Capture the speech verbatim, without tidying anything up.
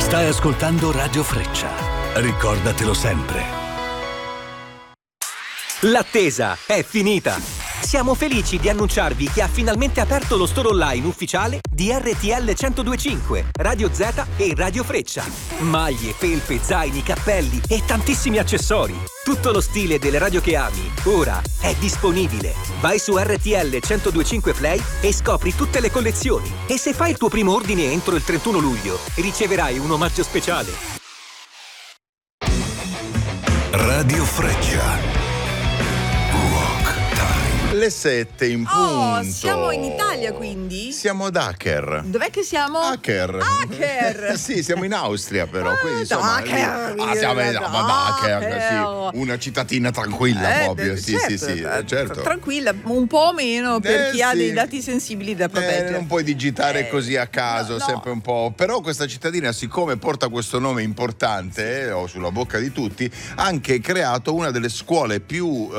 Stai ascoltando Radio Freccia. Ricordatelo sempre. L'attesa è finita! Siamo felici di annunciarvi che ha finalmente aperto lo store online ufficiale di R T L centodue e cinque, Radio Z e Radio Freccia. Maglie, felpe, zaini, cappelli e tantissimi accessori. Tutto lo stile delle radio che ami, ora è disponibile. Vai su R T L centodue e cinque Play e scopri tutte le collezioni. E se fai il tuo primo ordine entro il trentuno luglio, riceverai un omaggio speciale. Radio Freccia. Le sette in punto. Oh, siamo in Italia quindi? Siamo ad Acher. Dov'è che siamo? Acher. Acher. Sì, siamo in Austria però. Quindi, insomma, Acher. lì- ah, siamo in Acher, sì. Una cittadina tranquilla Eh, proprio. d- Sì, certo, sì, sì, eh, certo. Tranquilla, un po' meno per Eh, chi ha sì. dei dati sensibili da Eh, proteggere. non puoi digitare Eh, così a caso, no, no. sempre un po'. Però questa cittadina, siccome porta questo nome importante, eh, o sulla bocca di tutti, ha anche creato una delle scuole più